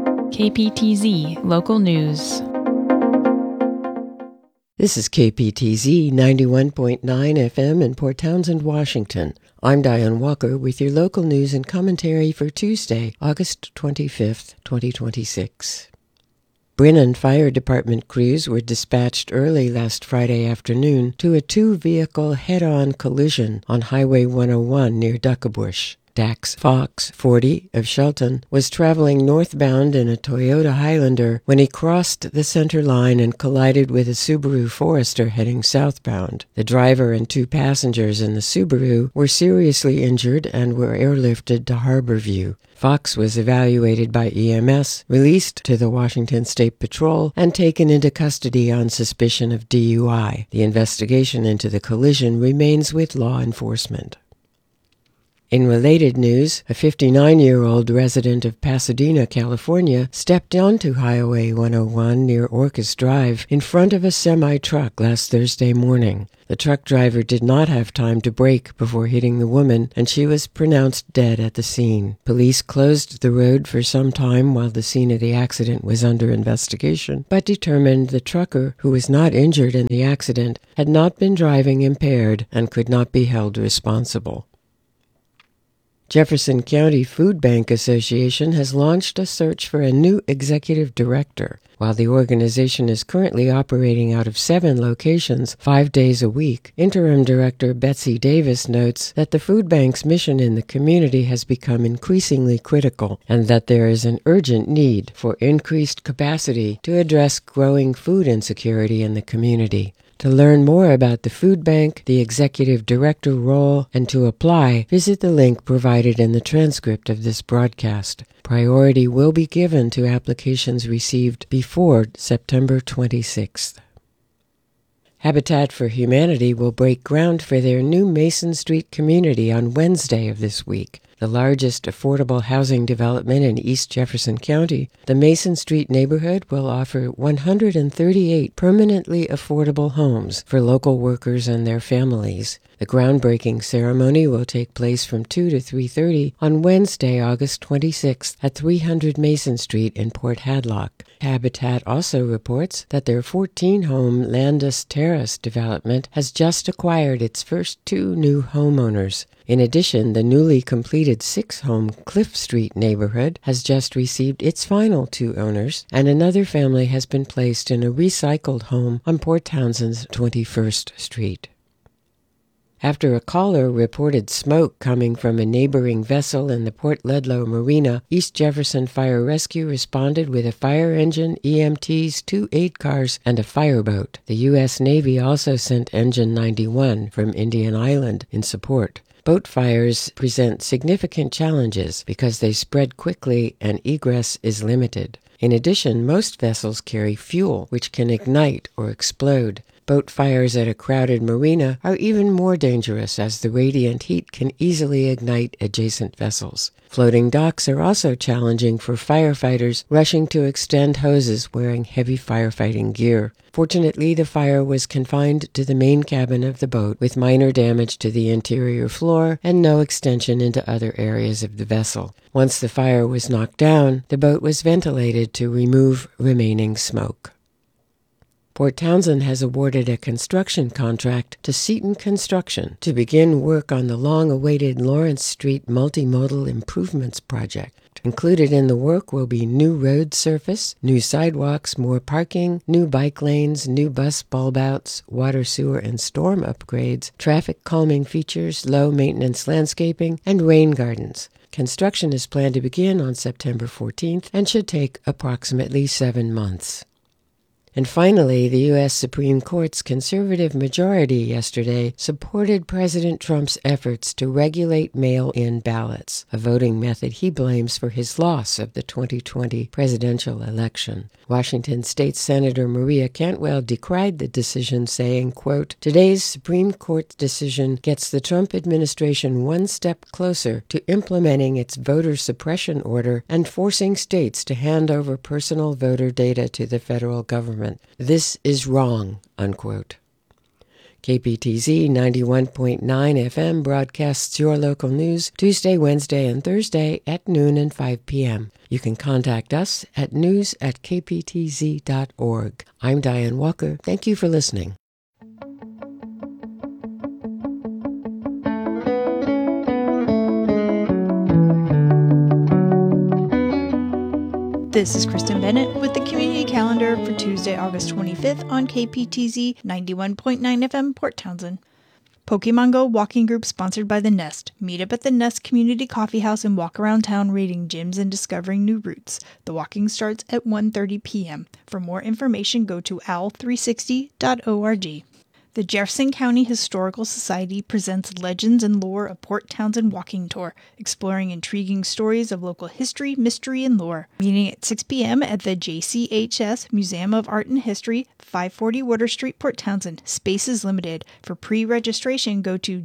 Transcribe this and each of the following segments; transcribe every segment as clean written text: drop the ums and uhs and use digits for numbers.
KPTZ Local News. This is KPTZ 91.9 FM in Port Townsend, Washington. I'm Diane Walker with your local news and commentary for Tuesday, August 25th, 2026. Brennan Fire Department crews were dispatched early last Friday afternoon to a two-vehicle head-on collision on Highway 101 near Duckabush. Dax Fox, 40, of Shelton, was traveling northbound in a Toyota Highlander when he crossed the center line and collided with a Subaru Forester heading southbound. The driver and two passengers in the Subaru were seriously injured and were airlifted to Harborview. Fox was evaluated by EMS, released to the Washington State Patrol, and taken into custody on suspicion of DUI. The investigation into the collision remains with law enforcement. In related news, a 59-year-old resident of Pasadena, California, stepped onto Highway 101 near Orcas Drive in front of a semi-truck last Thursday morning. The truck driver did not have time to brake before hitting the woman, and she was pronounced dead at the scene. Police closed the road for some time while the scene of the accident was under investigation, but determined the trucker, who was not injured in the accident, had not been driving impaired and could not be held responsible. Jefferson County Food Bank Association has launched a search for a new executive director. While the organization is currently operating out of 7 locations 5 days a week, Interim Director Betsy Davis notes that the food bank's mission in the community has become increasingly critical and that there is an urgent need for increased capacity to address growing food insecurity in the community. To learn more about the food bank, the executive director role, and to apply, visit the link provided in the transcript of this broadcast. Priority will be given to applications received before September 26th. Habitat for Humanity will break ground for their new Mason Street community on Wednesday of this week. The largest affordable housing development in East Jefferson County, the Mason Street neighborhood will offer 138 permanently affordable homes for local workers and their families. The groundbreaking ceremony will take place from 2 to 3:30 on Wednesday, August 26th at 300 Mason Street in Port Hadlock. Habitat also reports that their 14-home Landis Terrace development has just acquired its first 2 new homeowners. In addition, the newly completed 6-home Cliff Street neighborhood has just received its final 2 owners, and another family has been placed in a recycled home on Port Townsend's 21st Street. After a caller reported smoke coming from a neighboring vessel in the Port Ludlow Marina, East Jefferson Fire Rescue responded with a fire engine, EMTs, 2 aid cars, and a fireboat. The U.S. Navy also sent Engine 91 from Indian Island in support. Boat fires present significant challenges because they spread quickly and egress is limited. In addition, most vessels carry fuel, which can ignite or explode. Boat fires at a crowded marina are even more dangerous as the radiant heat can easily ignite adjacent vessels. Floating docks are also challenging for firefighters rushing to extend hoses wearing heavy firefighting gear. Fortunately, the fire was confined to the main cabin of the boat with minor damage to the interior floor and no extension into other areas of the vessel. Once the fire was knocked down, the boat was ventilated to remove remaining smoke. Port Townsend has awarded a construction contract to Seton Construction to begin work on the long-awaited Lawrence Street Multimodal Improvements Project. Included in the work will be new road surface, new sidewalks, more parking, new bike lanes, new bus bulb-outs, water, sewer, and storm upgrades, traffic calming features, low-maintenance landscaping, and rain gardens. Construction is planned to begin on September 14th and should take approximately 7 months. And finally, the U.S. Supreme Court's conservative majority yesterday supported President Trump's efforts to regulate mail-in ballots, a voting method he blames for his loss of the 2020 presidential election. Washington State Senator Maria Cantwell decried the decision, saying, quote, "Today's Supreme Court decision gets the Trump administration one step closer to implementing its voter suppression order and forcing states to hand over personal voter data to the federal government. This is wrong," unquote. KPTZ 91.9 FM broadcasts your local news Tuesday, Wednesday, and Thursday at noon and 5 p.m. You can contact us at news@kptz.org. I'm Diane Walker. Thank you for listening. This is Kristen Bennett with the Community Calendar for Tuesday, August 25th on KPTZ 91.9 FM, Port Townsend. Pokemon Go walking group sponsored by The Nest. Meet up at The Nest Community Coffee House and walk around town reading gyms and discovering new routes. The walking starts at 1:30 p.m. For more information, go to owl360.org. The Jefferson County Historical Society presents Legends and Lore of Port Townsend Walking Tour, exploring intriguing stories of local history, mystery, and lore. Meeting at 6 p.m. at the JCHS Museum of Art and History, 540 Water Street, Port Townsend. Space is limited. For pre-registration, go to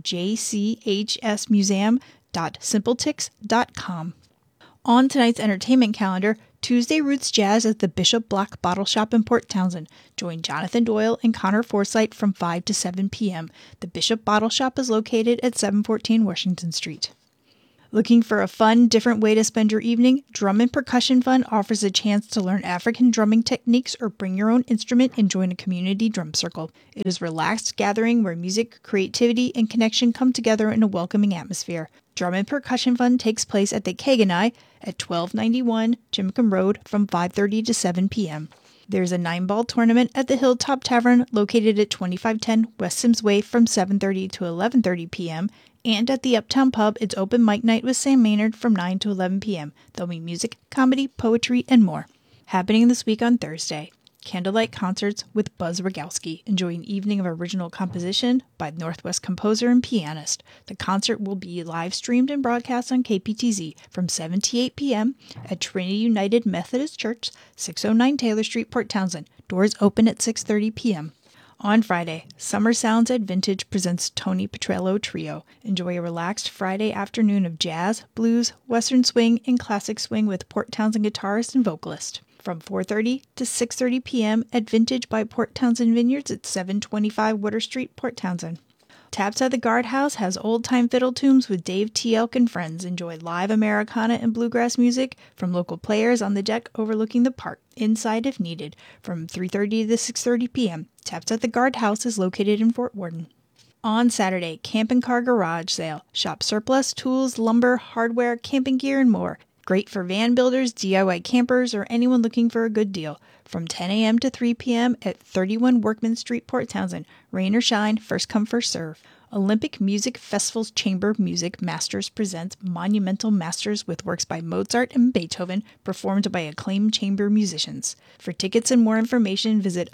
jchsmuseum.simpletix.com. On tonight's entertainment calendar, Tuesday Roots Jazz at the Bishop Block Bottle Shop in Port Townsend. Join Jonathan Doyle and Connor Forsythe from 5 to 7 p.m. The Bishop Bottle Shop is located at 714 Washington Street. Looking for a fun, different way to spend your evening? Drum and Percussion Fun offers a chance to learn African drumming techniques or bring your own instrument and join a community drum circle. It is a relaxed gathering where music, creativity, and connection come together in a welcoming atmosphere. Drum and Percussion Fun takes place at the Kaganai at 1291 Jimcombe Road from 5:30 to 7 p.m. There's a 9-ball tournament at the Hilltop Tavern located at 2510 West Sims Way from 7:30 to 11:30 p.m. And at the Uptown Pub, it's open mic night with Sam Maynard from 9 to 11 p.m. There'll be music, comedy, poetry, and more. Happening this week on Thursday. Candlelight concerts with Buzz Rogowski. Enjoy an evening of original composition by Northwest composer and pianist. The concert will be live streamed and broadcast on KPTZ from 7 to 8 p.m. at Trinity United Methodist Church, 609 Taylor Street, Port Townsend. Doors open at 6:30 p.m. On Friday, Summer Sounds at Vintage presents Tony Petrello Trio. Enjoy a relaxed Friday afternoon of jazz, blues, western swing, and classic swing with Port Townsend guitarist and vocalist. From 4:30 to 6:30 p.m. at Vintage by Port Townsend Vineyards at 725 Water Street, Port Townsend. Taps at the Guardhouse has old-time fiddle tunes with Dave T. Elk and friends. Enjoy live Americana and bluegrass music from local players on the deck overlooking the park, inside if needed. From 3:30 to 6:30 p.m. Taps at the Guardhouse is located in Fort Worden. On Saturday, Camp and Car Garage Sale. Shop surplus, tools, lumber, hardware, camping gear, and more. Great for van builders, DIY campers, or anyone looking for a good deal. From 10 a.m. to 3 p.m. at 31 Workman Street, Port Townsend. Rain or shine, first come, first serve. Olympic Music Festival's Chamber Music Masters presents Monumental Masters with works by Mozart and Beethoven performed by acclaimed chamber musicians. For tickets and more information, visit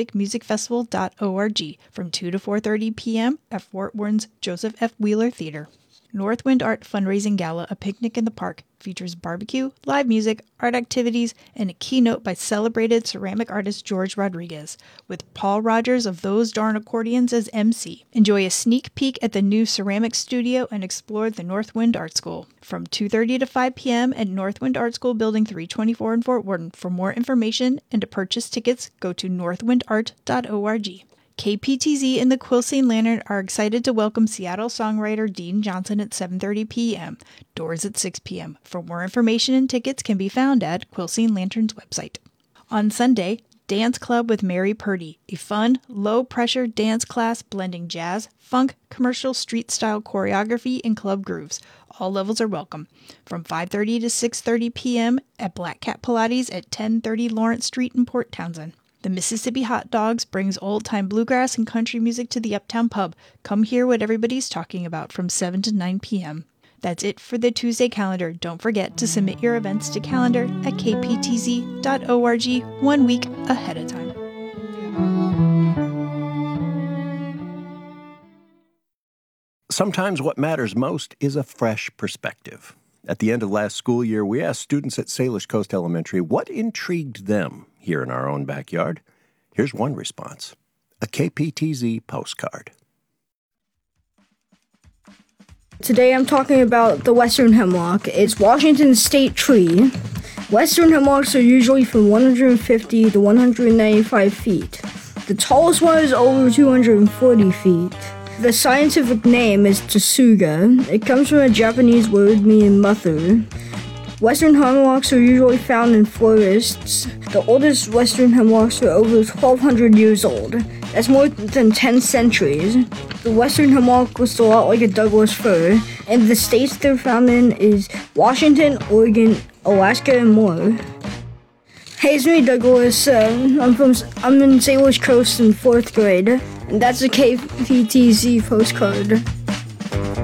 olympicmusicfestival.org from 2 to 4:30 p.m. at Fort Worth's Joseph F. Wheeler Theater. Northwind Art Fundraising Gala, a picnic in the park, features barbecue, live music, art activities, and a keynote by celebrated ceramic artist George Rodriguez, with Paul Rogers of Those Darn Accordions as MC. Enjoy a sneak peek at the new ceramic studio and explore the Northwind Art School. From 2:30 to 5 p.m. at Northwind Art School Building 324 in Fort Worden. For more information and to purchase tickets, go to northwindart.org. KPTZ and the Quilcene Lantern are excited to welcome Seattle songwriter Dean Johnson at 7:30 p.m. Doors at 6 p.m. For more information and tickets can be found at Quilcene Lantern's website. On Sunday, Dance Club with Mary Purdy, a fun, low-pressure dance class blending jazz, funk, commercial street-style choreography, and club grooves. All levels are welcome. From 5:30 to 6:30 p.m. at Black Cat Pilates at 1030 Lawrence Street in Port Townsend. The Mississippi Hot Dogs brings old-time bluegrass and country music to the Uptown Pub. Come hear what everybody's talking about from 7 to 9 p.m. That's it for the Tuesday calendar. Don't forget to submit your events to calendar@kptz.org 1 week ahead of time. Sometimes what matters most is a fresh perspective. At the end of last school year, we asked students at Salish Coast Elementary what intrigued them here in our own backyard. Here's one response: a KPTZ postcard. Today I'm talking about the western hemlock. It's Washington's state tree. Western hemlocks are usually from 150 to 195 feet. The tallest one is over 240 feet. The scientific name is Tsuga. It comes from a Japanese word meaning mother. Western hemlocks are usually found in forests. The oldest western hemlocks are over 1,200 years old. That's more than 10 centuries. The western hemlock looks a lot like a Douglas fir, and the states they're found in is Washington, Oregon, Alaska, and more. Hey, it's me, Douglas. I'm in Salish Coast in 4th grade, and that's a KPTZ postcard.